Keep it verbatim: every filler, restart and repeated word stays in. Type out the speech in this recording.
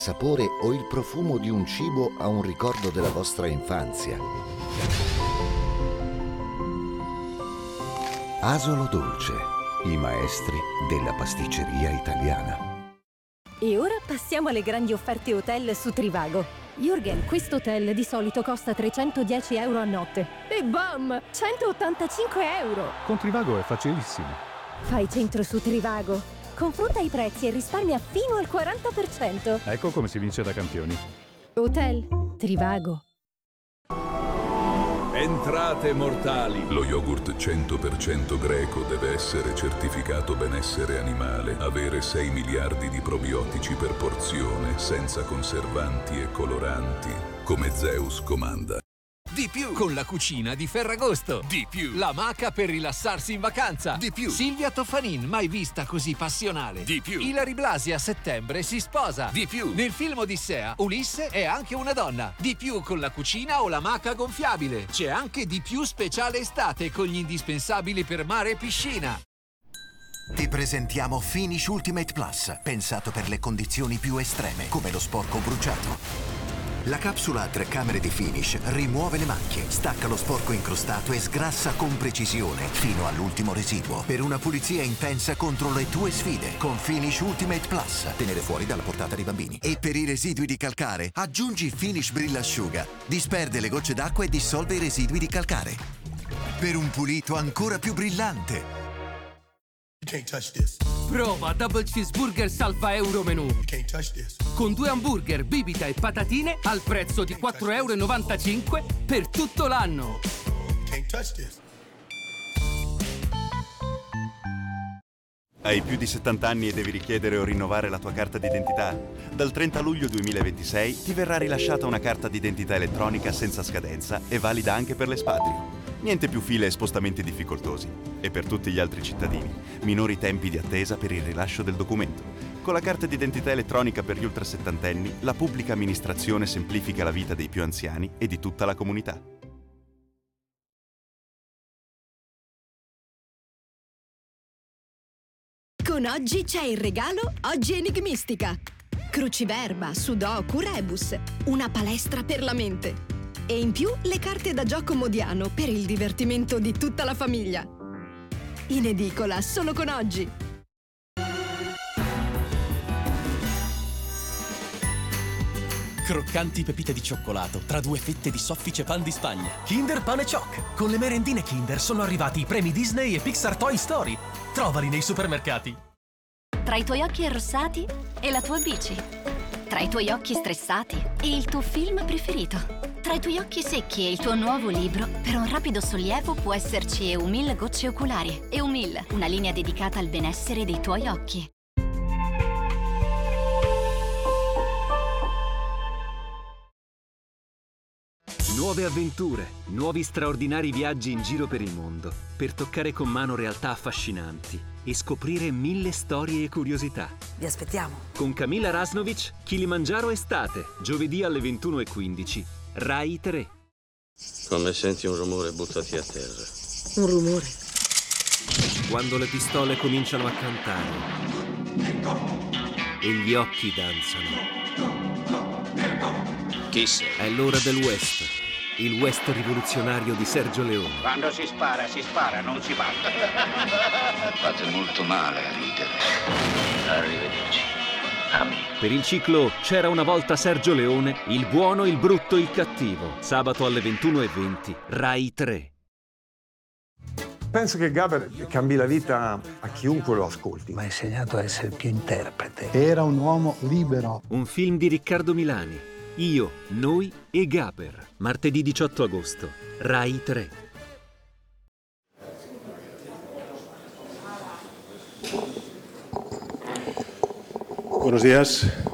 sapore o il profumo di un cibo a un ricordo della vostra infanzia. Asolo Dolce, i maestri della pasticceria italiana. E ora passiamo alle grandi offerte hotel su Trivago. Jürgen, questo hotel di solito costa trecentodieci euro a notte. E bam! centottantacinque euro! Con Trivago è facilissimo. Fai centro su Trivago. Confronta i prezzi e risparmia fino al quaranta per cento. Ecco come si vince da campioni. Hotel Trivago. Entrate mortali. Lo yogurt cento per cento greco deve essere certificato benessere animale, avere sei miliardi di probiotici per porzione, senza conservanti e coloranti, come Zeus comanda. Di più con la cucina di Ferragosto. Di più la maca per rilassarsi in vacanza. Di più Silvia Toffanin, mai vista così passionale. Di più Ilary Blasi a settembre si sposa. Di più nel film Odissea Ulisse è anche una donna. Di più con la cucina o la maca gonfiabile. C'è anche di più speciale estate con gli indispensabili per mare e piscina. Ti presentiamo Finish Ultimate Plus, pensato per le condizioni più estreme, come lo sporco bruciato. La capsula a tre camere di Finish rimuove le macchie, stacca lo sporco incrostato e sgrassa con precisione fino all'ultimo residuo, per una pulizia intensa contro le tue sfide. Con Finish Ultimate Plus, tenere fuori dalla portata dei bambini. E per i residui di calcare, aggiungi Finish Brillasciuga. Disperde le gocce d'acqua e dissolve i residui di calcare, per un pulito ancora più brillante. Prova Double Cheeseburger Salva Euro Menù. Con due hamburger, bibita e patatine al prezzo di quattro euro e novantacinque per tutto l'anno. Hai più di settanta anni e devi richiedere o rinnovare la tua carta d'identità? Dal trenta luglio duemilaventisei ti verrà rilasciata una carta d'identità elettronica senza scadenza e valida anche per l'espatrio. Niente più file e spostamenti difficoltosi. E per tutti gli altri cittadini, minori tempi di attesa per il rilascio del documento. Con la carta d'identità elettronica per gli ultrasettantenni, la pubblica amministrazione semplifica la vita dei più anziani e di tutta la comunità. Con Oggi c'è il regalo Oggi Enigmistica. Cruciverba, Sudoku, Rebus. Una palestra per la mente. E in più le carte da gioco Modiano per il divertimento di tutta la famiglia. In edicola solo con Oggi. Croccanti pepite di cioccolato tra due fette di soffice pan di Spagna. Kinder Pane Choc. Con le merendine Kinder sono arrivati i premi Disney e Pixar Toy Story. Trovali nei supermercati. Tra i tuoi occhi arrossati e la tua bici. Tra i tuoi occhi stressati e il tuo film preferito. Tra i tuoi occhi secchi e il tuo nuovo libro, per un rapido sollievo può esserci Eumil Gocce Oculari. Eumil, una linea dedicata al benessere dei tuoi occhi. Nuove avventure, nuovi straordinari viaggi in giro per il mondo, per toccare con mano realtà affascinanti e scoprire mille storie e curiosità. Vi aspettiamo. Con Camila Rasnovic, Kilimangiaro Estate, giovedì alle ventuno e quindici, Rai tre. Come senti un rumore, buttati a terra. Un rumore. Quando le pistole cominciano a cantare e gli occhi danzano. Chi sei? È l'ora del West, il West rivoluzionario di Sergio Leone. Quando si spara, si spara, non si batte. Fate molto male a ridere. Arrivederci. Amico. Per il ciclo C'era una volta Sergio Leone, il buono, il brutto, il cattivo. Sabato alle ventuno e venti, Rai tre. Penso che Gaber cambi la vita a chiunque lo ascolti. Mi ha insegnato a essere più interprete. Era un uomo libero. Un film di Riccardo Milani. Io, noi e Gaber. Martedì diciotto agosto, Rai tre. Buenos días.